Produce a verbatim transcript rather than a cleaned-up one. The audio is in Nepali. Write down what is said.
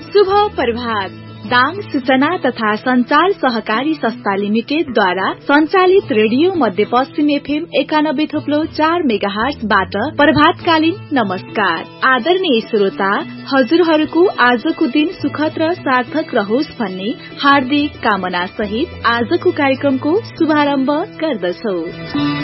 शुभ प्रभात। दाङ सूचना तथा संचार सहकारी संस्था लिमिटेडद्वारा संचालित रेडियो मध्यपश्चिम एफएम एकानब्बे थोप्लो चार मेगाहर्जबाट प्रभातकालीन नमस्कार। आदरणीय श्रोता, हजुरहरूको आजको दिन सुखद र सार्थक रहोस् भन्ने हार्दिक कामना सहित आजको कार्यक्रमको शुभारम्भ गर्दछौ।